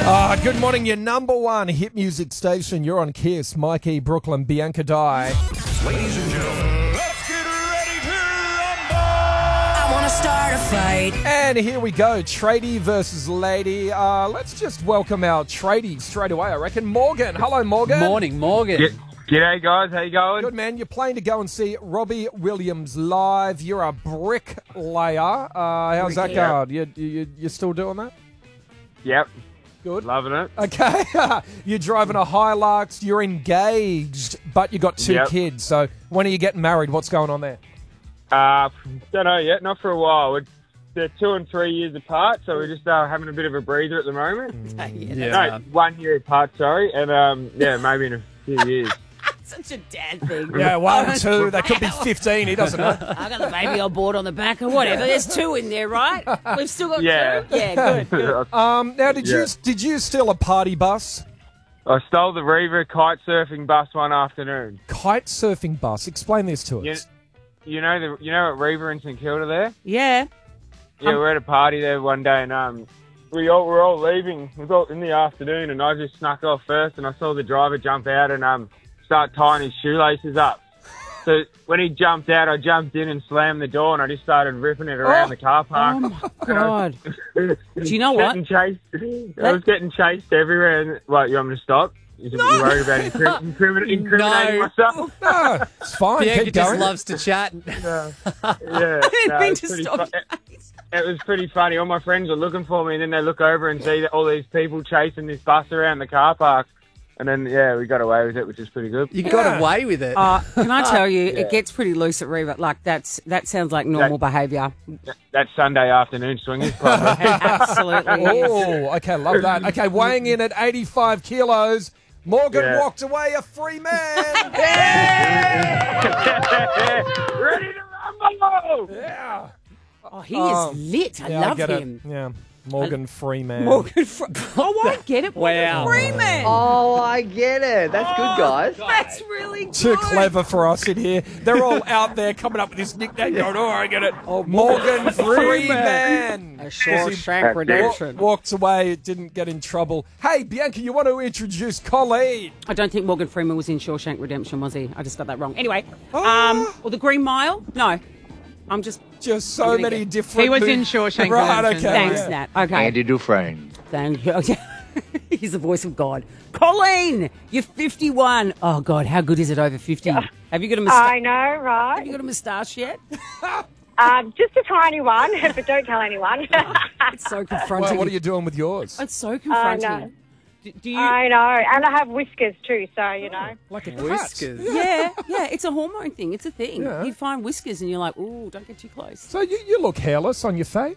Good morning, your number one hit music station. You're on Kiss. Mikey, Brooklyn, Bianca Dye. Ladies and gentlemen, let's get ready to rumble! I want to start a fight. And here we go, tradie versus lady. Let's just welcome our tradie straight away, I reckon. Morgan. Hello, Morgan. Morning, Morgan. G'day, guys. How you going? Good, man. You're planning to go and see Robbie Williams live. You're a bricklayer. How's that going? You still doing that? Yep. Good. Loving it. Okay. You're driving a Hilux. You're engaged, but you got two kids. So when are you getting married? What's going on there? Don't know yet. Not for a while. They're 2 and 3 years apart, so we're just having a bit of a breather at the moment. No, 1 year apart, sorry. And, maybe in a few years. Such a dad thing. Yeah, 1, 2. They could be 15. He doesn't know. I got the baby on board on the back or whatever. There's 2 in there, right? We've still got 2? Yeah, good. Now, did you steal a party bus? I stole the Reaver kite surfing bus one afternoon. Kite surfing bus. Explain this to us. You know at Reaver in St Kilda there? Yeah. Yeah, we're at a party there one day, and we're all leaving. It was all in the afternoon, and I just snuck off first, and I saw the driver jump out and start tying his shoelaces up. So when he jumped out, I jumped in and slammed the door, and I just started ripping it around the car park. Oh, my God. Do you know what? I was getting chased everywhere. And, what, you want me to stop? You worried about incriminating myself? No, it's fine. Bianca Keep just going. loves to chat. It was pretty funny. All my friends were looking for me, and then they look over and see all these people chasing this bus around the car park. And then, we got away with it, which is pretty good. You got away with it. Can I tell you, it gets pretty loose at Reaver. Like, that sounds like normal behaviour. That's Sunday afternoon swingers, probably. Absolutely. Oh, okay, love that. Okay, weighing in at 85 kilos, Morgan walked away a free man. Ready to rumble! Yeah. Oh, he is lit. I love him. Yeah. Morgan Freeman. I get it. Wow. Freeman. Oh, I get it. That's good, guys. That's really good. Too clever for us in here. They're all out there coming up with this nickname going, I get it. Oh, Morgan Freeman. A Shawshank Redemption. Walked away, didn't get in trouble. Hey, Bianca, you want to introduce Colleen? I don't think Morgan Freeman was in Shawshank Redemption, was he? I just got that wrong. Anyway, or the Green Mile? No. I'm just so many different. He was in Shawshank Right, Redemption. okay. Thanks, Nat. Okay. Andy Dufresne. Thank you. He's the voice of God. Colleen, you're 51. Oh, God, how good is it over 50? Have you got a moustache? I know, right? Have you got a moustache yet? Just a tiny one, but don't tell anyone. It's so confronting. Well, what are you doing with yours? It's so confronting. No. Do you? I know, and I have whiskers too, so, you know. Like a Whiskers. Yeah, it's a hormone thing. It's a thing. Yeah. You find whiskers and you're like, ooh, don't get too close. So you look hairless on your face?